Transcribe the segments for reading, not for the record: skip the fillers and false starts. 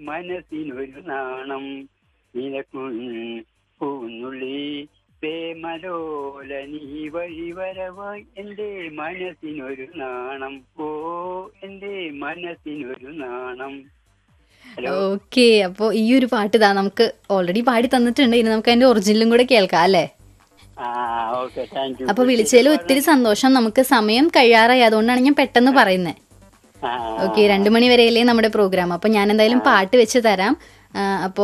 മനസ്സിനൊരു നാണം നിനക്കും പൂന്നുള്ളി പ്രേമലോല നീ വഴി വരവായി എന്റെ മനസ്സിനൊരു നാണം ഓ എന്റെ മനസ്സിനൊരു നാണം. ഓക്കെ, അപ്പൊ ഈ ഒരു പാട്ട് ഇതാ നമുക്ക് ഓൾറെഡി പാടി തന്നിട്ടുണ്ട്. ഇനി നമുക്ക് അതിന്റെ ഒറിജിനലും കൂടെ കേൾക്കാം അല്ലേ? അപ്പൊ വിളിച്ചതിൽ ഒത്തിരി സന്തോഷം. നമുക്ക് സമയം കഴിയാറായി, അതുകൊണ്ടാണ് ഞാൻ പെട്ടെന്ന് പറയുന്നത്. ഓക്കെ, 2 മണി വരെയല്ലേ നമ്മുടെ പ്രോഗ്രാം. അപ്പൊ ഞാൻ എന്തായാലും പാട്ട് വെച്ച് തരാം. അപ്പോ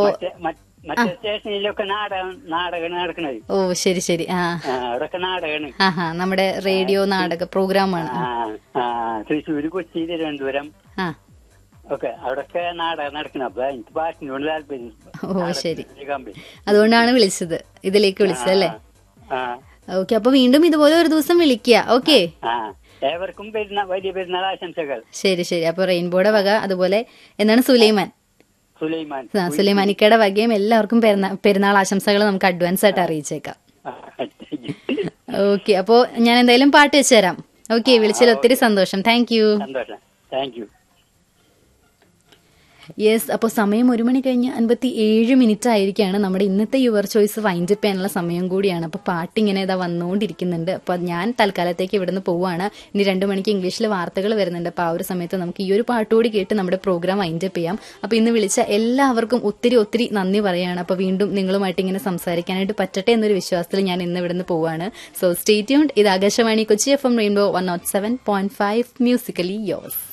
ഓ ശരി ശരി. നമ്മുടെ റേഡിയോ നാടക പ്രോഗ്രാമാണ്. തൃശ്ശൂര്, കൊച്ചി, തിരുവനന്തപുരം ഒക്കെ അവിടൊക്കെ നാടകം നടക്കണം. അപ്പൊ എനിക്ക് പാട്ടിനോട് താല്പര്യം. ഓ ശരി, അതുകൊണ്ടാണ് വിളിച്ചത്, ഇതിലേക്ക് വിളിച്ചത് അല്ലേ? ഓക്കെ, അപ്പൊ വീണ്ടും ഇതുപോലെ ഒരു ദിവസം വിളിക്കുക. ഓക്കെ, ഏവർക്കും വലിയ പെരുന്നാൾ ആശംസകൾ. ശരി ശരി. അപ്പൊ റെയിൻബോയുടെ വക, അതുപോലെ എന്താണ് സുലൈമാനിക്കയുടെ വകയും എല്ലാവർക്കും പെരുന്നാൾ ആശംസകൾ നമുക്ക് അഡ്വാൻസ് ആയിട്ട് അറിയിച്ചേക്കാം. ഓക്കെ, അപ്പൊ ഞാൻ എന്തായാലും പാട്ട് വെച്ചുതരാം. ഓക്കെ, വിളിച്ചതിൽ ഒത്തിരി സന്തോഷം. Thank you. യെസ്, അപ്പോൾ സമയം 1 മണി കഴിഞ്ഞ് 57 മിനിറ്റ് ആയിരിക്കുകയാണ്. നമ്മുടെ ഇന്നത്തെ യുവർ ചോയ്സ് വൈൻഡ് അപ്പ് ചെയ്യാനുള്ള സമയം കൂടിയാണ്. അപ്പോൾ പാട്ടിങ്ങനെ ഇതാ വന്നുകൊണ്ടിരിക്കുന്നുണ്ട്. അപ്പോൾ ഞാൻ തൽക്കാലത്തേക്ക് ഇവിടുന്ന് പോവുകയാണ്. ഇനി 2 മണിക്ക് ഇംഗ്ലീഷിൽ വാർത്തകൾ വരുന്നുണ്ട്. അപ്പോൾ ആ ഒരു സമയത്ത് നമുക്ക് ഈ ഒരു പാട്ടുകൂടി കേട്ട് നമ്മുടെ പ്രോഗ്രാം വൈൻഡ് അപ്പ് ചെയ്യാം. അപ്പോൾ ഇന്ന് വിളിച്ച എല്ലാവർക്കും ഒത്തിരി നന്ദി പറയുകയാണ്. അപ്പോൾ വീണ്ടും നിങ്ങളുമായിട്ട് ഇങ്ങനെ സംസാരിക്കാനായിട്ട് പറ്റട്ടെ എന്നൊരു വിശ്വാസത്തിൽ ഞാൻ ഇന്ന് ഇവിടുന്ന് പോവുകയാണ്. So stay tuned. ഇത് Akashvani Kochi FM rainbow 107.5 musically yours.